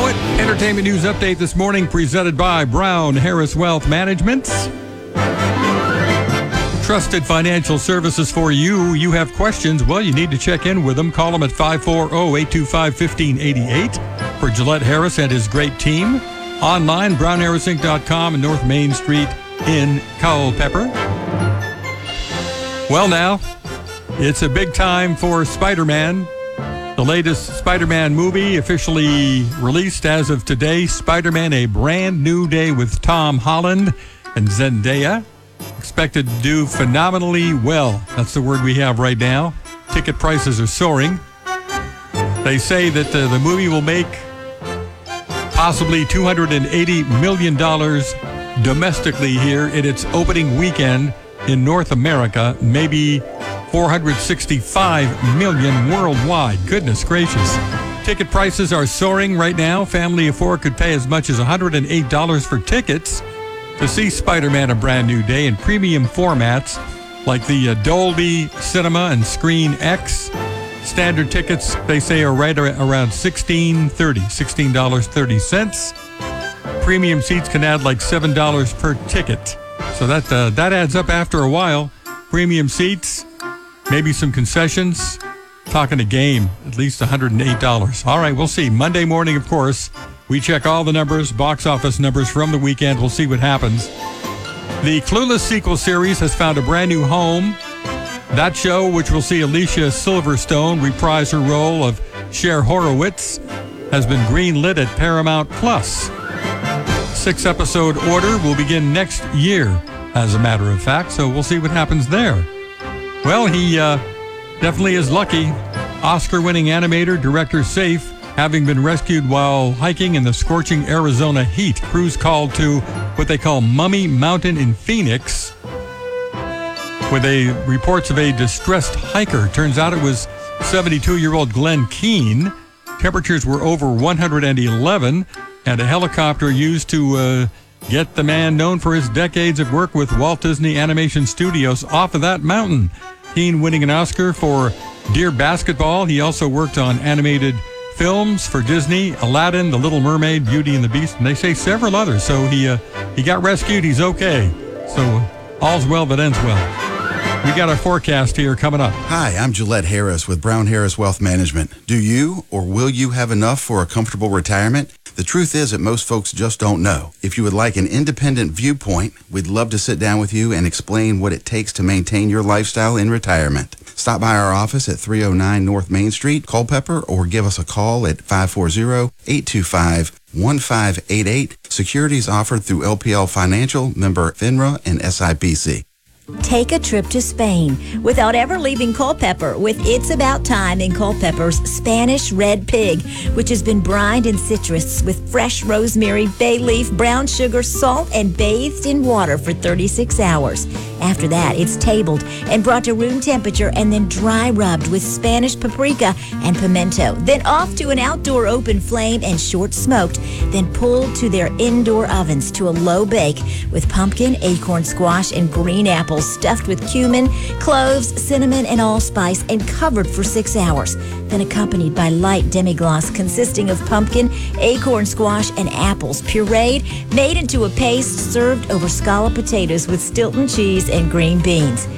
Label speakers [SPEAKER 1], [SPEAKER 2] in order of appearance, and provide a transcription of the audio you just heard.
[SPEAKER 1] know it. Entertainment news update this morning presented by Brown Harris Wealth Management. Trusted financial services for you. You have questions? Well, you need to check in with them. Call them at 540-825-1588 for Gillette Harris and his great team. Online, brownharrisinc.com and North Main Street in Culpeper. Well, now, it's a big time for Spider-Man. The latest Spider-Man movie officially released as of today. Spider-Man: A Brand New Day with Tom Holland and Zendaya. Expected to do phenomenally well. That's the word we have right now. Ticket prices are soaring. They say that the movie will make possibly $280 million domestically here in its opening weekend in North America. Maybe $465 million worldwide. Goodness gracious. Ticket prices are soaring right now. Family of four could pay as much as $108 for tickets to see Spider-Man: A Brand New Day in premium formats like the Dolby Cinema and Screen X. Standard tickets, they say, are right around $16.30. Premium seats can add like $7 per ticket. So that adds up after a while. Premium seats, maybe some concessions. Talking a game, at least $108. All right, we'll see. Monday morning, of course, we check all the numbers, box office numbers from the weekend. We'll see what happens. The Clueless sequel series has found a brand new home. That show, which will see Alicia Silverstone reprise her role of Cher Horowitz, has been greenlit at Paramount Plus. 6-episode order will begin next year, as a matter of fact, so we'll see what happens there. Well, he definitely is lucky. Oscar-winning animator, director safe, having been rescued while hiking in the scorching Arizona heat. Crews called to what they call Mummy Mountain in Phoenix with reports of a distressed hiker. Turns out it was 72-year-old Glenn Keane. Temperatures were over 111, and a helicopter used to get the man known for his decades of work with Walt Disney Animation Studios off of that mountain. Keane winning an Oscar for Dear Basketball. He also worked on animated films for Disney, Aladdin, The Little Mermaid, Beauty and the Beast, and they say several others. So he got rescued. He's okay. So all's well that ends well. We got our forecast here coming up.
[SPEAKER 2] Hi, I'm Gillette Harris with Brown Harris Wealth Management. Do you or will you have enough for a comfortable retirement? The truth is that most folks just don't know. If you would like an independent viewpoint, we'd love to sit down with you and explain what it takes to maintain your lifestyle in retirement. Stop by our office at 309 North Main Street, Culpeper, or give us a call at 540-825-1588. Securities offered through LPL Financial, member FINRA, and SIPC.
[SPEAKER 3] Take a trip to Spain without ever leaving Culpeper with It's About Time in Culpeper's Spanish Red Pig, which has been brined in citrus with fresh rosemary, bay leaf, brown sugar, salt, and bathed in water for 36 hours. After that, it's tabled and brought to room temperature and then dry rubbed with Spanish paprika and pimento. Then off to an outdoor open flame and short smoked, then pulled to their indoor ovens to a low bake with pumpkin, acorn squash, and green apples stuffed with cumin, cloves, cinnamon, and allspice and covered for 6 hours. Then accompanied by light demi-glace consisting of pumpkin, acorn squash, and apples pureed, made into a paste served over scalloped potatoes with Stilton cheese and green beans.